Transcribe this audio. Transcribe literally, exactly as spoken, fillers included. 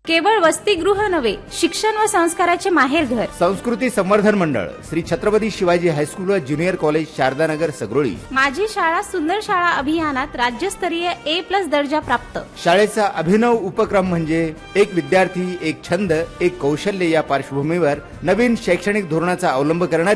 केवळ वसतिगृह नव्हे, शिक्षण व संस्काराचे माहेरघर. संस्कृती संवर्धन मंडळ, श्री छत्रपती शिवाजी हायस्कूल व ज्युनियर कॉलेज, शारदानगर, सगरोळी. माझी शाळा सुंदर शाळा अभियानात राज्यस्तरीय ए प्लस दर्जा प्राप्त. शाळेचा अभिनव उपक्रम म्हणजे एक विद्यार्थी, एक छंद, एक कौशल्य या पार्श्वभूमीवर नवीन शैक्षणिक धोरणाचा अवलंब करणारी